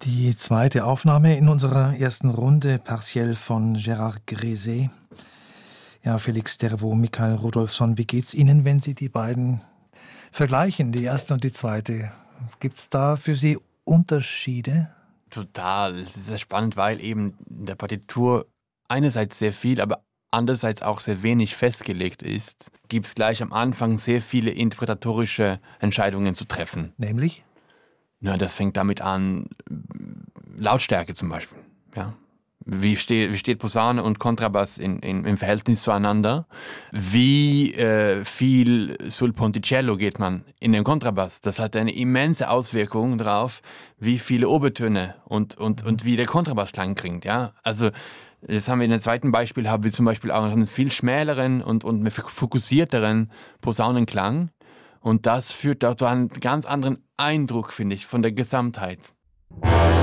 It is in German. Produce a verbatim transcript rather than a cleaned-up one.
Die zweite Aufnahme in unserer ersten Runde, partiell von Gérard Grezé. Ja, Felix Dervaux, Michael Rudolfsson, wie geht's Ihnen, wenn Sie die beiden vergleichen, die erste und die zweite? Gibt's da für Sie Unterschiede? Total. Es ist sehr spannend, weil eben in der Partitur einerseits sehr viel, aber andererseits auch sehr wenig festgelegt ist, gibt es gleich am Anfang sehr viele interpretatorische Entscheidungen zu treffen. Nämlich? Ja, das fängt damit an, Lautstärke zum Beispiel. Ja. Wie, ste wie steht Posaune und Kontrabass in, in, im Verhältnis zueinander? Wie äh, viel sul ponticello geht man in den Kontrabass? Das hat eine immense Auswirkung darauf, wie viele Obertöne und, und, und wie der Kontrabassklang klingt. Ja? Also das haben wir in dem zweiten Beispiel, haben wir zum Beispiel auch einen viel schmäleren und, und fokussierteren Posaunenklang. Und das führt auch zu einem ganz anderen Eindruck, finde ich, von der Gesamtheit.